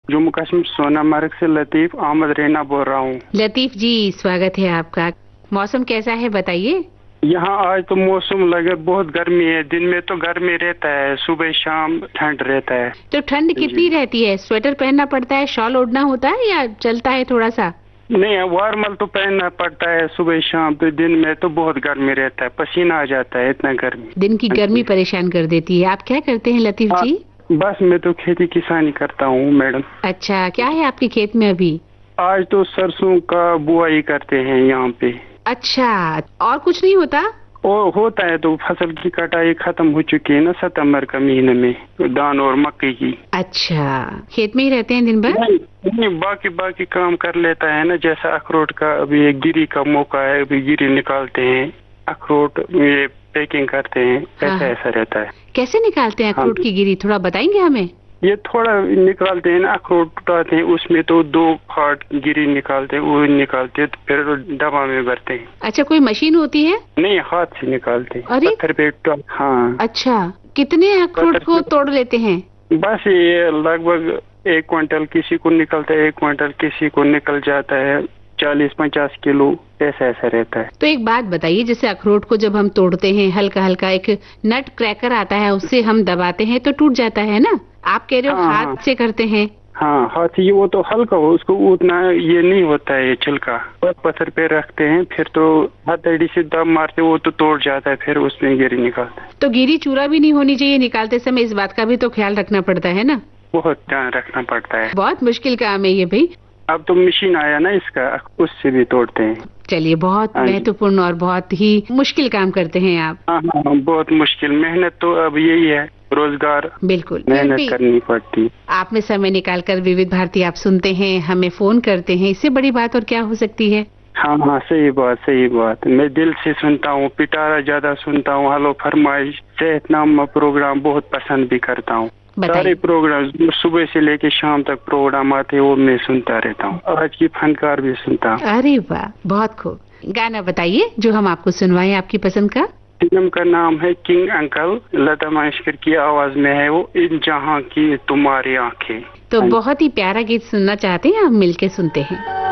जम्मू कश्मीर सोनामर्ग से लतीफ अहमद रैना बोल रहा हूँ। लतीफ जी, स्वागत है आपका। मौसम कैसा है बताइए? यहाँ आज तो मौसम लगे बहुत गर्मी है। दिन में तो गर्मी रहता है, सुबह शाम ठंड रहता है। तो ठंड कितनी रहती है? स्वेटर पहनना पड़ता है, शॉल ओढ़ना होता है या चलता है थोड़ा सा? नहीं, वार्मल तो पहनना पड़ता है सुबह शाम। तो दिन में तो बहुत गर्मी रहता है, पसीना आ जाता है, इतना गर्मी। दिन की गर्मी परेशान कर देती है। आप क्या करते हैं लतीफ जी? बस मैं तो खेती किसानी करता हूँ मैडम। अच्छा, क्या है आपके खेत में अभी? आज तो सरसों का बुआई करते हैं यहाँ पे। अच्छा, और कुछ नहीं होता? और होता है तो फसल की कटाई खत्म हो चुकी है ना सितंबर का महीने में, धान और मक्की की। अच्छा, खेत में ही रहते हैं दिन भर? नहीं, बाकी काम कर लेता है ना। जैसा अखरोट का अभी एक गिरी का मौका है, अभी गिरी निकालते हैं, अखरोट ये पैकिंग करते हैं। ऐसा रहता है। कैसे निकालते हैं अखरोट की गिरी, थोड़ा बताएंगे हमें? ये थोड़ा निकालते हैं ना, अखरोट उठाते हैं, उसमें तो 2 फाट गिरी निकालते हैं, वो निकालते हैं तो फिर डब्बा में भरते हैं। अच्छा, कोई मशीन होती है? नहीं, हाथ से निकालते हैं। अरे पत्थर पे हाँ। अच्छा, कितने अखरोट को तोड़ लेते हैं? बस ये लगभग 1 क्विंटल किसी को निकलता है, 1 क्विंटल किसी को निकल जाता है, 40-50 किलो ऐसा रहता है। तो एक बात बताइए, जैसे अखरोट को जब हम तोड़ते हैं हल्का हल्का एक नट क्रैकर आता है, उससे हम दबाते हैं तो टूट जाता है ना? आप कह रहे हो हाथ से करते हैं? हाँ, हाथ से। वो तो हल्का हो, उसको उतना ये नहीं होता है ये छिलका। पत्थर पे रखते हैं, फिर तो हथेली से दब मारते, वो तो तोड़ जाता है, फिर उसमें गिरी निकालते हैं। तो गिरी चूरा भी नहीं होनी चाहिए निकालते समय, इस बात का भी तो ख्याल रखना पड़ता है ना? बहुत ध्यान रखना पड़ता है। बहुत मुश्किल काम है ये भाई। अब तो मशीन आया ना इसका, उससे भी तोड़ते हैं। चलिए, बहुत महत्वपूर्ण और बहुत ही मुश्किल काम करते हैं आप। हाँ, बहुत मुश्किल। मेहनत तो अब यही है, रोजगार। बिल्कुल मेहनत करनी पड़ती। आप में समय निकालकर विविध भारती आप सुनते हैं, हमें फोन करते हैं, इससे बड़ी बात और क्या हो सकती है? हाँ, सही बात। मैं दिल से सुनता हूँ, पिटारा ज्यादा सुनता हूँ, हेलो फरमाइश, सेहतनामा प्रोग्राम बहुत पसंद भी करता हूँ। सारे प्रोग्राम सुबह से लेके शाम तक प्रोग्राम आते हैं, वो मैं सुनता रहता हूँ। आज की फनकार भी सुनता हूँ। अरे वाह, बहुत खूब। गाना बताइए जो हम आपको सुनवाएं आपकी पसंद का। फिल्म का नाम है किंग अंकल, लता मंगेशकर की आवाज में है वो, इन जहां की तुम्हारी आंखें। तो बहुत ही प्यारा गीत सुनना चाहते हैं, हम मिलके सुनते हैं।